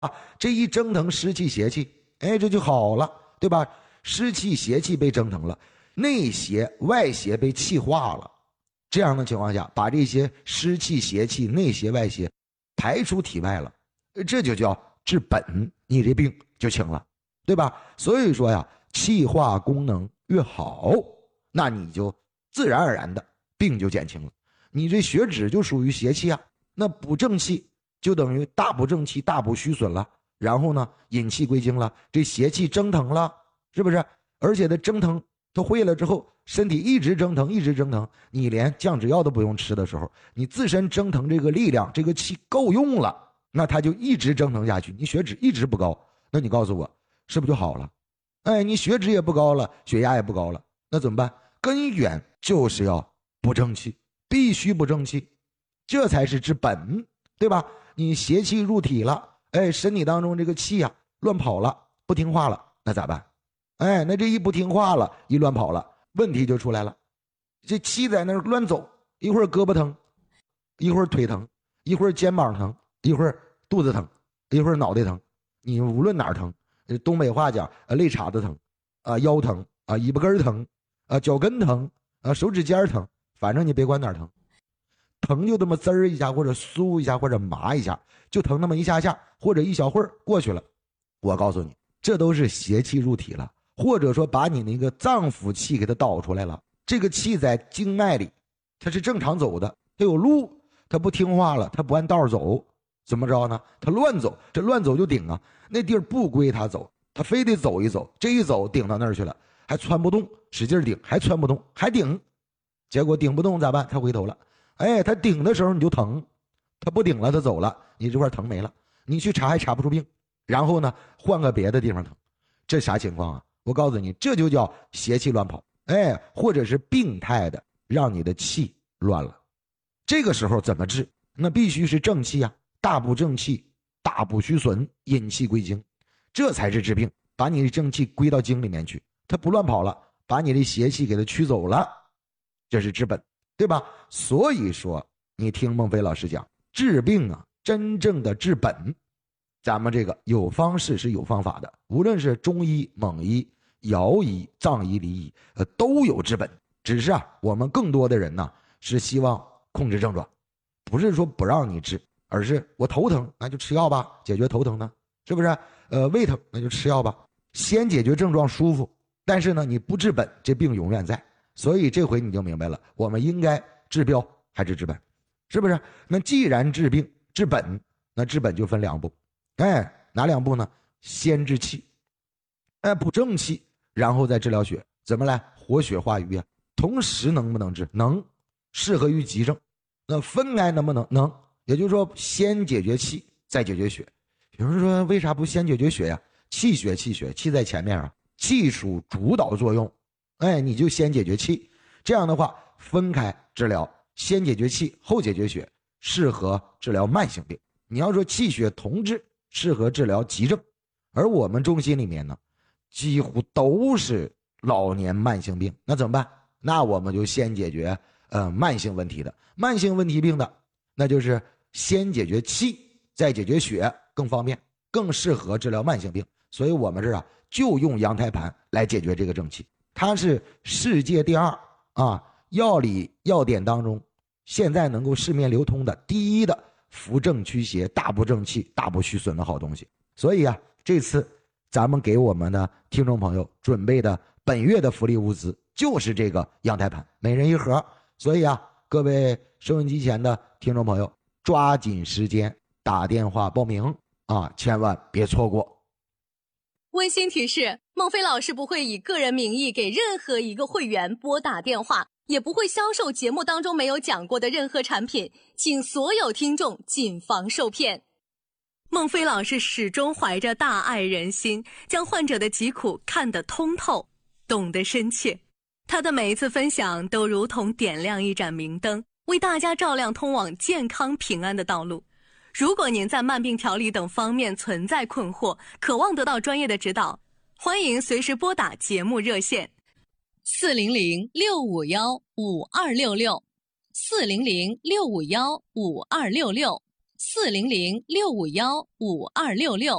这一蒸腾湿气邪气，哎，这就好了，对吧？湿气邪气被蒸腾了，内邪外邪被气化了，这样的情况下，把这些湿气邪气内邪外邪排出体外了，这就叫治本，你这病就轻了，对吧？所以说呀，气化功能越好，那你就自然而然的病就减轻了。你这血脂就属于邪气啊，那补正气就等于大补正气，大补虚损了，然后呢引气归经了，这邪气蒸腾了，是不是？而且它蒸腾它会了之后，身体一直蒸腾一直蒸腾，你连降脂药都不用吃的时候，你自身蒸腾这个力量这个气够用了，那它就一直蒸腾下去，你血脂一直不高，那你告诉我是不是就好了？哎，你血脂也不高了，血压也不高了，那怎么办？根源就是要补正气，必须补正气，这才是治本，对吧？你邪气入体了，哎，身体当中这个气啊乱跑了，不听话了，那咋办？哎，那这一不听话了，一乱跑了，问题就出来了。这气在那儿乱走，一会儿胳膊疼，一会儿腿疼，一会儿肩膀疼，一会儿肚子疼，一会儿脑袋疼，你无论哪儿疼，东北话讲肋叉子疼腰疼尾巴根疼脚跟疼手指尖疼，反正你别管哪儿疼，疼就这么滋儿一下，或者酥一下，或者麻一下，就疼那么一下下，或者一小会儿过去了。我告诉你，这都是邪气入体了，或者说把你那个脏腑气给它导出来了。这个气在经脉里它是正常走的，它有路，它不听话了，它不按道走，怎么着呢？它乱走，这乱走就顶啊，那地儿不归它走，它非得走一走，这一走顶到那儿去了，还窜不动，使劲顶，还窜不动，还顶，结果顶不动咋办？它回头了。哎，它顶的时候你就疼，它不顶了，它走了，你这块疼没了，你去查还查不出病，然后呢换个别的地方疼，这啥情况啊？我告诉你，这就叫邪气乱跑，哎，或者是病态的让你的气乱了。这个时候怎么治？那必须是正气啊，大补正气，大补虚损，引气归经，这才是治病，把你的正气归到经里面去，它不乱跑了，把你的邪气给它驱走了，这是治本，对吧？所以说你听孟非老师讲，治病啊，真正的治本，咱们这个有方式是有方法的，无论是中医、蒙医、尧医、藏医、黎医都有治本，只是我们更多的人呢是希望控制症状，不是说不让你治，而是我头疼那就吃药吧，解决头疼呢，是不是？胃疼那就吃药吧，先解决症状舒服，但是呢你不治本，这病永远在。所以这回你就明白了，我们应该治标还是治本，是不是？那既然治病治本，那治本就分两步，哎，哪两步呢？先治气，哎，补正气，然后再治疗血，怎么来活血化瘀啊？同时能不能治？能，适合于急症。那分开能不能？能，也就是说先解决气，再解决血。有人说为啥不先解决血呀？气血气在前面啊，气属主导作用，哎，你就先解决气，这样的话分开治疗，先解决气后解决血，适合治疗慢性病。你要说气血同治，适合治疗急症，而我们中心里面呢几乎都是老年慢性病，那怎么办？那我们就先解决慢性问题的，慢性问题病的，那就是先解决气再解决血，更方便，更适合治疗慢性病。所以我们这就用羊胎盘来解决这个正气，它是世界第二药理药典当中现在能够市面流通的第一的扶正驱邪、大补正气、大补虚损的好东西。所以这次咱们给我们的听众朋友准备的本月的福利物资就是这个羊胎盘，每人一盒。所以各位收音机前的听众朋友，抓紧时间打电话报名千万别错过。 温馨提示，孟非老师不会以个人名义给任何一个会员拨打电话，也不会销售节目当中没有讲过的任何产品，请所有听众谨防受骗。孟非老师始终怀着大爱人心，将患者的疾苦看得通透，懂得深切。他的每一次分享都如同点亮一盏明灯，为大家照亮通往健康平安的道路。如果您在慢病调理等方面存在困惑，渴望得到专业的指导，欢迎随时拨打节目热线400-651-5266 400-651-5266 400-651-5266。